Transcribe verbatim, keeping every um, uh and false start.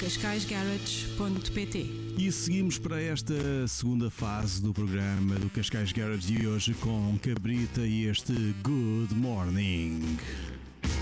cascais garage ponto pt. E seguimos para esta segunda fase do programa do Cascais Garage de hoje com Cabrita e este Good Morning.